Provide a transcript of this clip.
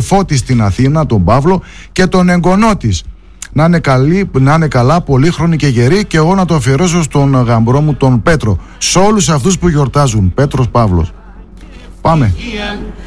αδελφό της στην Αθήνα, τον Παύλο, και τον εγγονό της. Να είναι καλά, πολύχρονοι και γεροί, και εγώ να το αφιερώσω στον γαμπρό μου τον Πέτρο. Σε όλους αυτούς που γιορτάζουν. Πέτρος Παύλος. Πάμε.